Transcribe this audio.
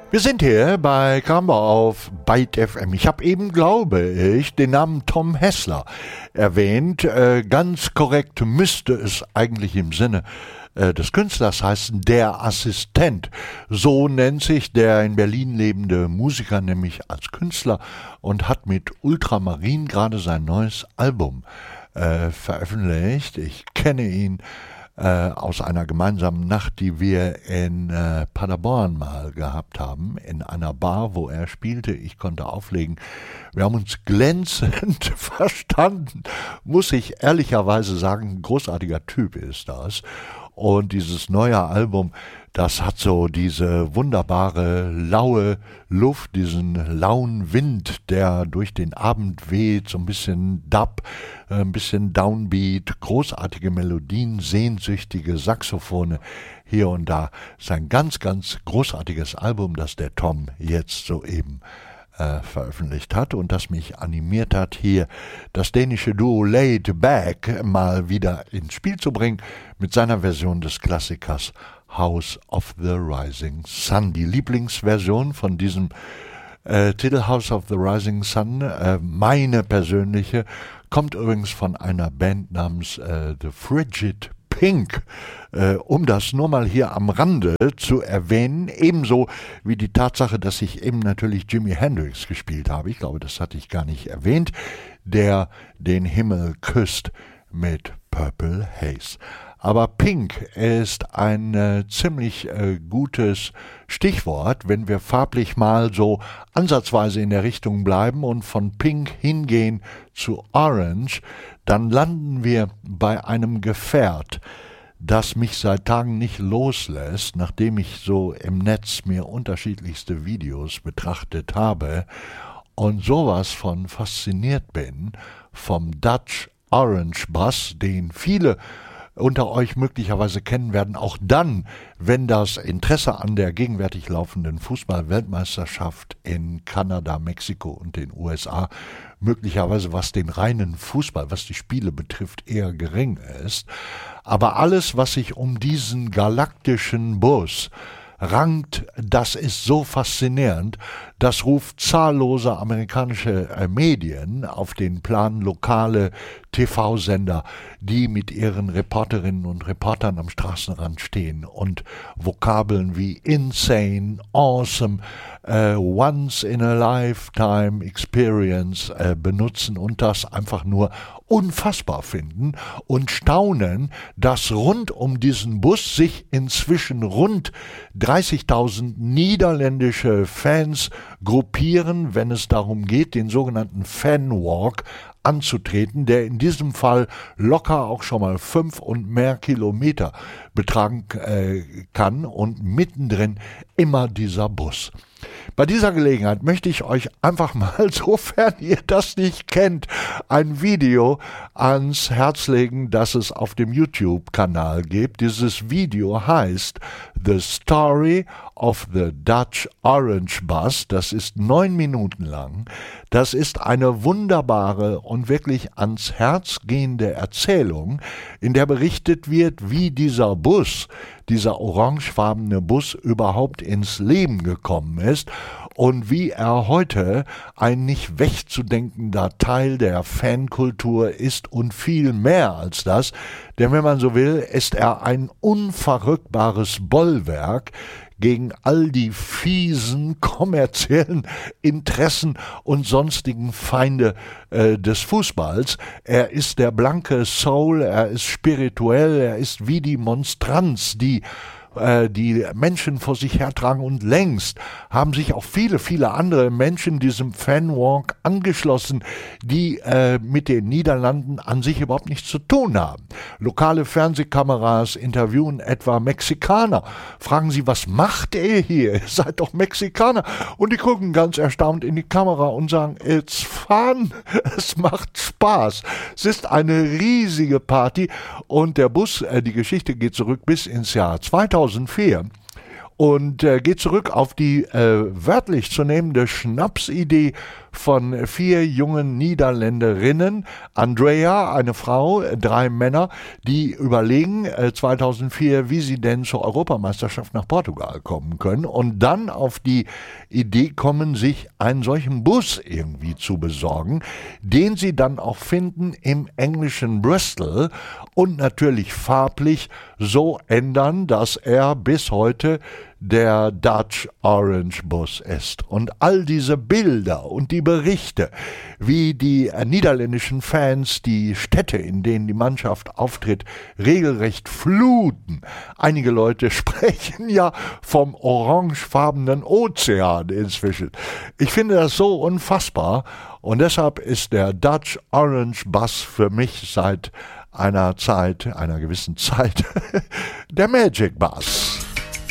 Wir sind hier bei Kamba auf Byte FM. Ich habe eben, glaube ich, den Namen Tom Hessler erwähnt. Ganz korrekt müsste es eigentlich im Sinne des Künstlers heißen, der Assistent. So nennt sich der in Berlin lebende Musiker nämlich als Künstler und hat mit Ultramarin gerade sein neues Album veröffentlicht. Ich kenne ihn aus einer gemeinsamen Nacht, die wir in Paderborn mal gehabt haben, in einer Bar, wo er spielte. Ich konnte auflegen. Wir haben uns glänzend verstanden, muss ich ehrlicherweise sagen. Ein großartiger Typ ist das. Und dieses neue Album, das hat so diese wunderbare, laue Luft, diesen lauen Wind, der durch den Abend weht, so ein bisschen Dub, ein bisschen Downbeat, großartige Melodien, sehnsüchtige Saxophone hier und da. Es ist ein ganz, ganz großartiges Album, das der Tom jetzt soeben veröffentlicht hat und das mich animiert hat, hier das dänische Duo Laid Back mal wieder ins Spiel zu bringen mit seiner Version des Klassikers House of the Rising Sun. Die Lieblingsversion von diesem Titel House of the Rising Sun, meine persönliche, kommt übrigens von einer Band namens The Frigid Pink, um das nur mal hier am Rande zu erwähnen, ebenso wie die Tatsache, dass ich eben natürlich Jimi Hendrix gespielt habe, ich glaube, das hatte ich gar nicht erwähnt, der den Himmel küsst mit Purple Haze. Aber Pink ist ein ziemlich gutes Stichwort, wenn wir farblich mal so ansatzweise in der Richtung bleiben und von Pink hingehen zu Orange, dann landen wir bei einem Gefährt, das mich seit Tagen nicht loslässt, nachdem ich so im Netz mir unterschiedlichste Videos betrachtet habe und sowas von fasziniert bin vom Dutch Orange Bass, den viele unter euch möglicherweise kennen werden, auch dann, wenn das Interesse an der gegenwärtig laufenden Fußball-Weltmeisterschaft in Kanada, Mexiko und den USA möglicherweise, was den reinen Fußball, was die Spiele betrifft, eher gering ist. Aber alles, was sich um diesen galaktischen Bus rankt, das ist so faszinierend, das ruft zahllose amerikanische Medien auf den Plan, lokale TV-Sender, die mit ihren Reporterinnen und Reportern am Straßenrand stehen und Vokabeln wie insane, awesome, once in a lifetime experience benutzen und das einfach nur unfassbar finden und staunen, dass rund um diesen Bus sich inzwischen rund 30.000 niederländische Fans gruppieren, wenn es darum geht, den sogenannten Fanwalk anzutreten, der in diesem Fall locker auch schon mal 5 und mehr Kilometer betragen kann und mittendrin immer dieser Bus. Bei dieser Gelegenheit möchte ich euch einfach mal, sofern ihr das nicht kennt, ein Video ans Herz legen, das es auf dem YouTube-Kanal gibt. Dieses Video heißt The Story of the Dutch Orange Bus. Das ist 9 Minuten lang. Das ist eine wunderbare und wirklich ans Herz gehende Erzählung, in der berichtet wird, wie dieser Bus, dieser orangefarbene Bus überhaupt ins Leben gekommen ist und wie er heute ein nicht wegzudenkender Teil der Fankultur ist und viel mehr als das, denn wenn man so will, ist er ein unverrückbares Bollwerk gegen all die fiesen kommerziellen Interessen und sonstigen Feinde des Fußballs. Er ist der blanke Soul, er ist spirituell, er ist wie die Monstranz, die Menschen vor sich hertragen und längst haben sich auch viele, viele andere Menschen diesem Fanwalk angeschlossen, die mit den Niederlanden an sich überhaupt nichts zu tun haben. Lokale Fernsehkameras interviewen etwa Mexikaner, fragen sie, was macht ihr hier? Ihr seid doch Mexikaner. Und die gucken ganz erstaunt in die Kamera und sagen, it's fun, es macht Spaß. Es ist eine riesige Party und der Bus, die Geschichte geht zurück bis ins Jahr 2004 und geht zurück auf die wörtlich zu nehmende Schnapsidee von 4 jungen Niederländerinnen, Andrea, eine Frau, 3 Männer, die überlegen 2004, wie sie denn zur Europameisterschaft nach Portugal kommen können und dann auf die Idee kommen, sich einen solchen Bus irgendwie zu besorgen, den sie dann auch finden im englischen Bristol und natürlich farblich so ändern, dass er bis heute der Dutch Orange Bus ist. Und all diese Bilder und die Berichte, wie die niederländischen Fans die Städte, in denen die Mannschaft auftritt, regelrecht fluten. Einige Leute sprechen ja vom orangefarbenen Ozean inzwischen. Ich finde das so unfassbar und deshalb ist der Dutch Orange Bus für mich seit einer gewissen Zeit, der Magic Bus.